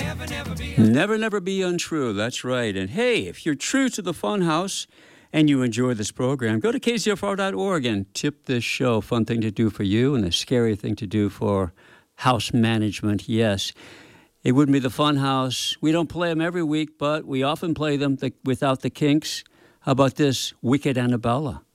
Never, never be untrue. That's right. And hey, if you're true to the Funhouse and you enjoy this program, go to kzfr.org and tip this show. Fun thing to do for you and a scary thing to do for house management. Yes, it wouldn't be the Funhouse. We don't play them every week, but we often play them without the Kinks. How about this? Wicked Annabella.